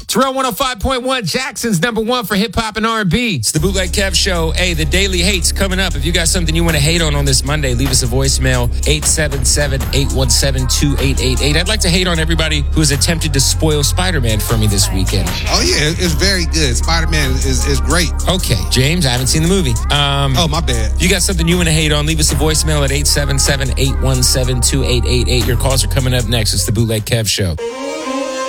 It's Real 105.1, Jackson's number one for hip-hop and R&B. It's the Bootleg Kev Show. Hey, the Daily Hate's coming up. If you got something you want to hate on this Monday, leave us a voicemail, 877-817-2888. I'd like to hate on everybody who has attempted to spoil Spider-Man for me this weekend. Oh, yeah, it's very good. Spider-Man is great. Okay, James, I haven't seen the movie. Oh, my bad. If you got something you want to hate on, leave us a voicemail at 877-817-2888. Your calls are coming up next. It's the Bootleg Kev Show.